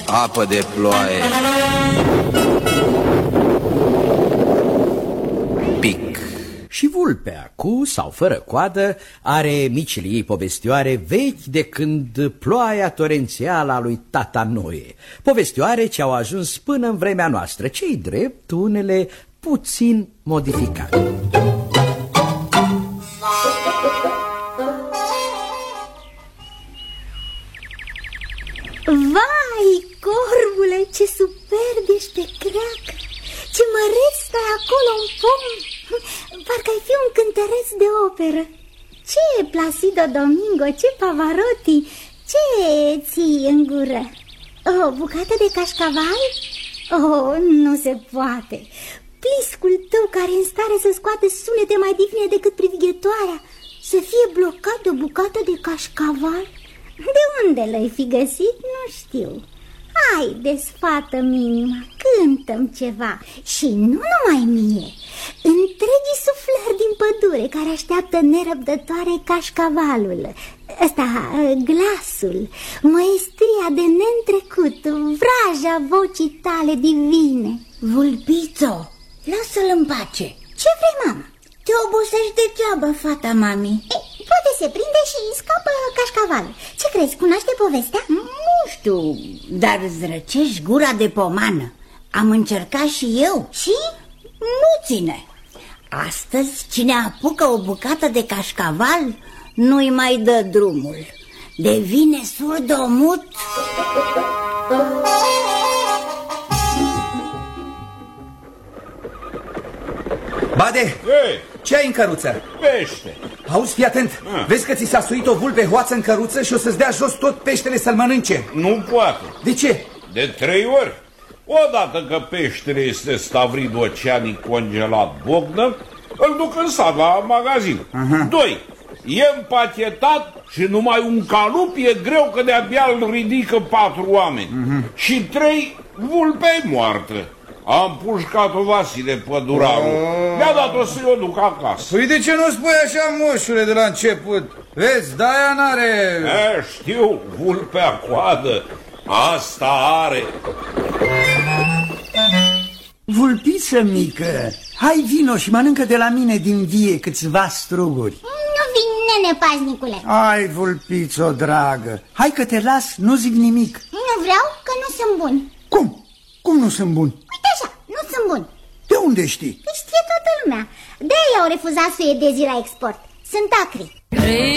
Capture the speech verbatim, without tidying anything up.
apă de ploaie. Pic. Și vulpea, cu sau fără coadă, are micile ei povestioare vechi de când ploaia torențială a lui Tata Noe. Povestioare ce au ajuns până în vremea noastră, cei drept unele puțin modificate. Vai, corbule, ce superb ești pe creacă! Ce măreț stai acolo în pom! Parcă ai fi un cântăreț de operă. Ce Placido Domingo, ce Pavarotti, ce ții în gură? O bucată de cașcaval? Oh, nu se poate! Piscul tău care e în stare să scoate sunete mai divine decât privighetoarea, să fie blocat de o bucată de cașcaval? De unde l-ai fi găsit? Nu știu. Hai, desfată-mi inima, cântă-mi ceva. Și nu numai mie, întregii suflări din pădure care așteaptă nerăbdătoare cașcavalul, ăsta, glasul, maestria de neîntrecut, vraja vocii tale divine. Vulpițo, lasă-l în pace. Ce vrei, mama? Te obosești degeaba, fata mami. Ei, poate se prinde și scapă cașcavalul. Ce crezi, cunoaște povestea? Nu știu, dar zrăcești gura de pomană. Am încercat și eu. Și? Nu ține. Astăzi, cine apucă o bucată de cașcaval, nu-i mai dă drumul. Devine surdomut. Bade, Ei, ce ai în căruță? pește. Auzi, fii atent, A. vezi că ți s-a suit o vulpe hoață în căruță și o să-ți dea jos tot peștele să-l mănânce. Nu poate. De ce? De trei ori. Odată că peștele este stavrid oceanic congelat bognă, îl duc în sat la magazin. Aha. Doi, e împachetat și numai un calup e greu că de-abia îl ridică patru oameni. Aha. Și trei, vulpe moartă. Am pușcat-o Vasile Pădurarul. Mi-a dat-o să o duc acasă. Păi de ce nu spui așa, moșule, de la început? Vezi, de-aia n-are... E, știu, vulpea coadă. Asta are. Vulpiță mică, hai vino și mănâncă de la mine din vie câțiva struguri. Nu vin, nene paznicule. Ai, vulpițo dragă, hai că te las, nu zic nimic. Nu vreau, că nu sunt bun. Cum? Cum nu sunt bun? Uite așa, nu sunt bun. De unde știi? Știe toată lumea. De-aia au refuzat să iei de zi la export. Sunt acri.